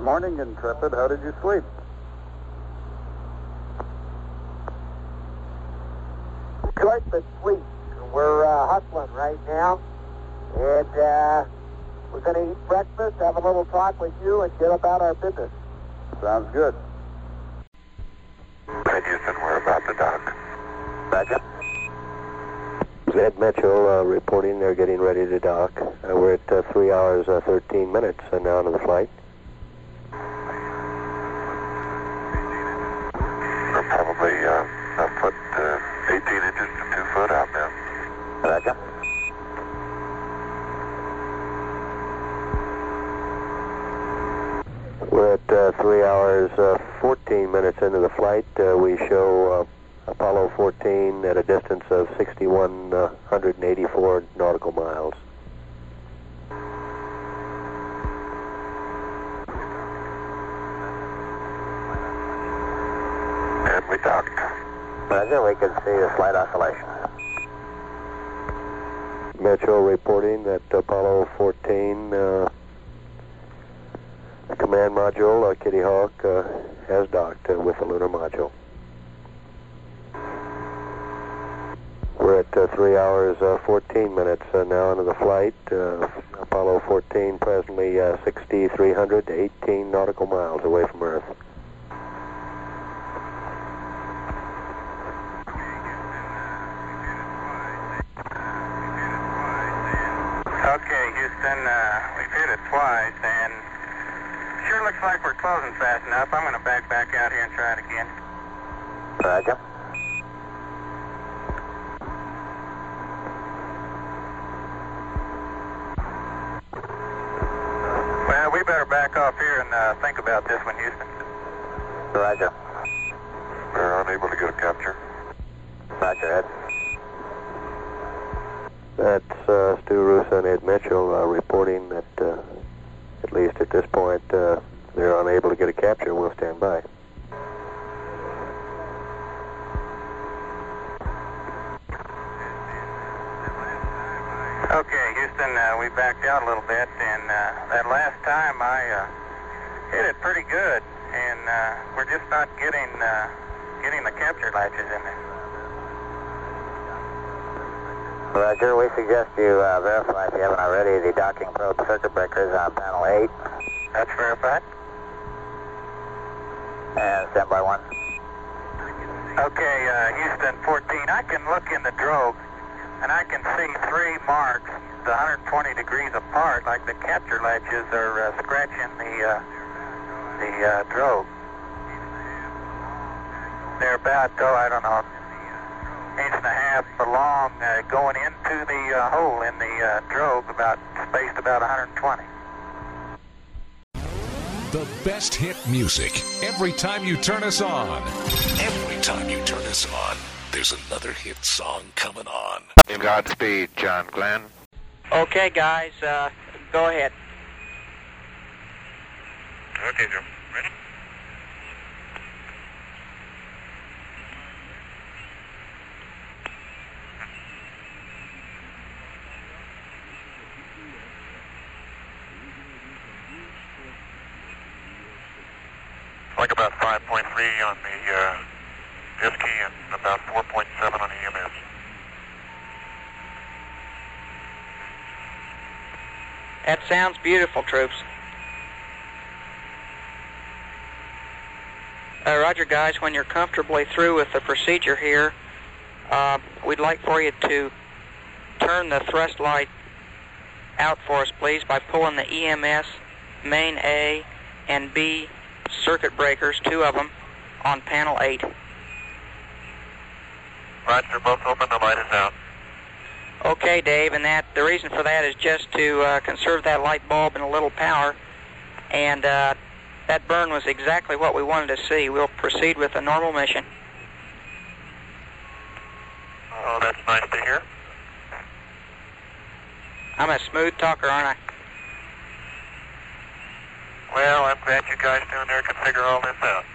Morning, Intrepid. How did you sleep? Good, but sweet. We're hustling right now, and we're going to eat breakfast, have a little talk with you, and get about our business. Sounds good. Houston, we're about to dock. Roger. Ed Mitchell reporting they're getting ready to dock. We're at 3 hours 13 minutes now into the flight. We're probably a foot, 18 inches to 2 foot out now. Roger. We're at 3 hours 14 minutes into the flight. We show Apollo 14 at a distance of 6,184 nautical miles. And we docked. Roger, we can see a slight oscillation. Mitchell reporting that Apollo 14 the command module, Kitty Hawk, has docked with the lunar module. We're at 3 hours 14 minutes now into the flight. Apollo 14 presently 6,300 to 18 nautical miles away from Earth. Okay, Houston, we've hit it twice, and sure looks like we're closing fast enough. I'm going to back out here and try it again. Roger. Well, we better back off here and think about this one, Houston. Roger. We're unable to get a capture. Roger, Ed. That's Stu Russo and Ed Mitchell reporting that, at least at this point, they're unable to get a capture. We'll stand by. Okay, Houston, we backed out a little bit, and that last time I hit it pretty good, and we're just not getting the capture latches in there. Roger, we suggest you verify, if you haven't already, the docking probe circuit breakers on panel 8. That's verified. And stand by 1. Okay, Houston 14, I can look in the drogue, and I can see 3 marks, 120 degrees apart, like the capture latches are scratching the drogue. They're about, I don't know, 1.5 inches long, going into the hole in the drogue, spaced about 120. The best hit music every time you turn us on. Every time you turn us on, there's another hit song coming on. In Godspeed, John Glenn. Okay, guys, go ahead. Okay, Joe. Ready? Like about 5.3 on the disk key and about 4.7 on the EMS. That sounds beautiful, troops. Roger, guys, when you're comfortably through with the procedure here, we'd like for you to turn the thrust light out for us, please, by pulling the EMS main A and B circuit breakers, 2 of them, on panel 8. Roger, both open, the light is out. Okay, Dave, and the reason for that is just to conserve that light bulb and a little power, and that burn was exactly what we wanted to see. We'll proceed with a normal mission. Oh, that's nice to hear. I'm a smooth talker, aren't I? Well, I'm glad you guys down there can figure all this out.